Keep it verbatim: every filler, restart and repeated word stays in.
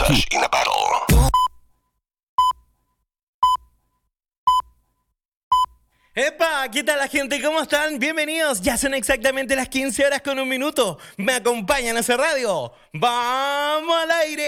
Clash in a Battle. ¡Epa! ¿Qué tal la gente? ¿Cómo están? Bienvenidos. Ya son exactamente las quince horas con un minuto. Me acompañan a hacer radio. ¡Vamos al aire!